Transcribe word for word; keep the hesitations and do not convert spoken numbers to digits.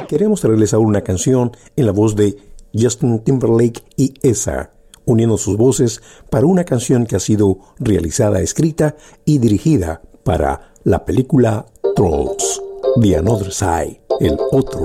queremos traerles ahora una canción en la voz de Justin Timberlake y Esa, uniendo sus voces para una canción que ha sido realizada, escrita y dirigida para la película Trolls, The Another Side, el otro